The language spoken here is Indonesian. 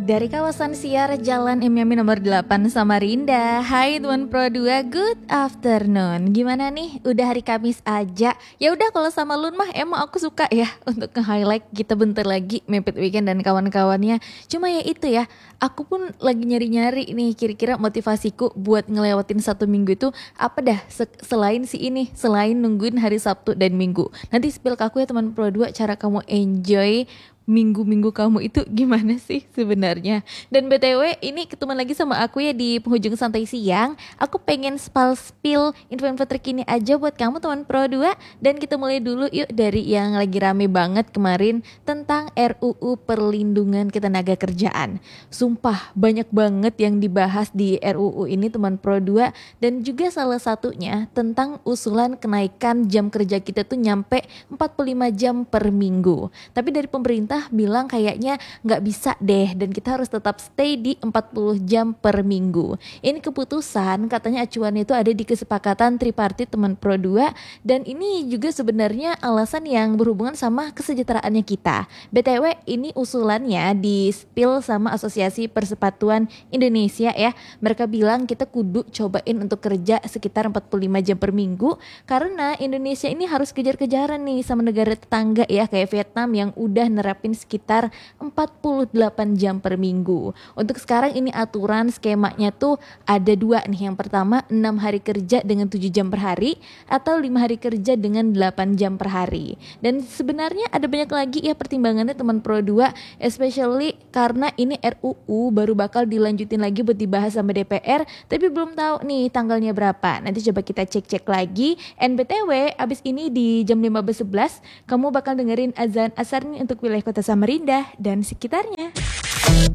Dari kawasan Siar Jalan Imyami nomor 8 Samarinda. Hai Tuan Pro 2, good afternoon. Gimana nih? Udah hari Kamis aja. Ya udah kalau sama Lun mah emang aku suka ya untuk nge-highlight kita bentar lagi mepet weekend dan kawan-kawannya. Cuma ya itu ya, aku pun lagi nyari-nyari nih kira-kira motivasiku buat ngelewatin satu minggu itu apa dah selain si ini, selain nungguin hari Sabtu dan Minggu. Nanti spill ke aku ya teman Pro 2 cara kamu enjoy minggu-minggu kamu itu gimana sih sebenarnya. Dan BTW ini ketemu lagi sama aku ya di penghujung santai siang. Aku pengen spill info-info terkini aja buat kamu teman Pro 2. Dan kita mulai dulu yuk dari yang lagi rame banget kemarin tentang RUU Perlindungan Ketenagakerjaan. Sumpah banyak banget yang dibahas di RUU ini teman Pro 2. Dan juga salah satunya tentang usulan kenaikan jam kerja kita tuh nyampe 45 jam per minggu. Tapi dari pemerintah bilang kayaknya nggak bisa deh dan kita harus tetap stay di 40 jam per minggu. Ini keputusan katanya acuannya itu ada di kesepakatan tripartit teman Pro 2 dan ini juga sebenarnya alasan yang berhubungan sama kesejahteraannya kita. BTW ini usulannya di-spill sama Asosiasi Persepatuan Indonesia ya. Mereka bilang kita kudu cobain untuk kerja sekitar 45 jam per minggu karena Indonesia ini harus kejar-kejaran nih sama negara tetangga ya kayak Vietnam yang udah nerapin sekitar 48 jam per minggu. Untuk sekarang ini aturan skemanya tuh ada dua nih. Yang pertama 6 hari kerja dengan 7 jam per hari atau 5 hari kerja dengan 8 jam per hari. Dan sebenarnya ada banyak lagi ya pertimbangannya teman Pro 2, especially karena ini RUU baru bakal dilanjutin lagi buat dibahas sama DPR, tapi belum tahu nih tanggalnya berapa. Nanti coba kita cek-cek lagi. BTW abis ini di jam 15.11 kamu bakal dengerin azan asar nih untuk wilayah Kota Samarinda dan sekitarnya.